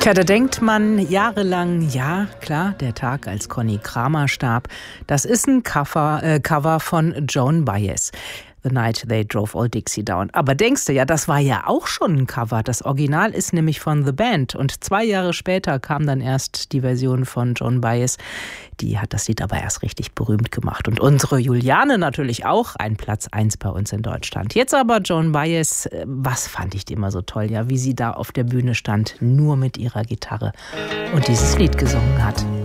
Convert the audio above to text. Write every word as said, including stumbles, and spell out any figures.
Tja, da denkt man jahrelang, ja, klar, der Tag, als Conny Kramer starb, das ist ein Cover, äh, Cover von Joan Baez. The Night They Drove Old Dixie Down. Aber denkst du, ja, das war ja auch schon ein Cover. Das Original ist nämlich von The Band. Und zwei Jahre später kam dann erst die Version von Joan Baez. Die hat das Lied aber erst richtig berühmt gemacht. Und unsere Juliane natürlich auch. Ein Platz eins bei uns in Deutschland. Jetzt aber Joan Baez. Was fand ich immer so toll, ja, wie sie da auf der Bühne stand, nur mit ihrer Gitarre und dieses Lied gesungen hat.